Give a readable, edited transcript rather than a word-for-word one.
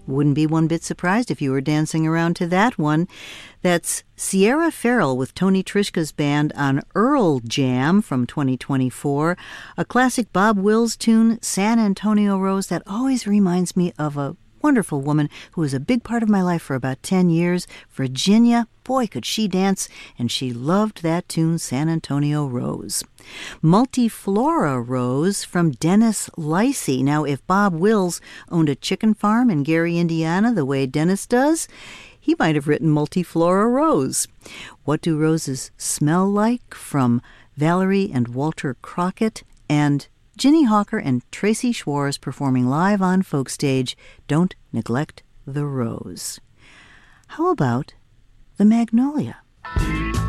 Wouldn't be one bit surprised if you were dancing around to that one. That's Sierra Farrell with Tony Trischka's band on Earl Jam from 2024, a classic Bob Wills tune, San Antonio Rose, that always reminds me of a wonderful woman who was a big part of my life for about 10 years, Virginia. Boy, could she dance, and she loved that tune, San Antonio Rose. Multiflora Rose from Dennis Lacey. Now, if Bob Wills owned a chicken farm in Gary, Indiana, the way Dennis does, he might have written Multiflora Rose. What Do Roses Smell Like? From Valerie and Walter Crockett, and Ginny Hawker and Tracy Schwartz performing live on Folk Stage, Don't Neglect the Rose. How about the Magnolia?